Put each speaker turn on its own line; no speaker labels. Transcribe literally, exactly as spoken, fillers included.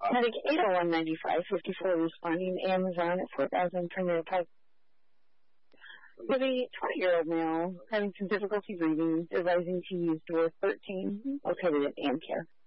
Medic eight oh one ninety-five fifty-four responding Amazon at four thousand Premier Park. With a twenty-year-old male having some difficulty breathing, advising to use door thirteen, located at AmCare.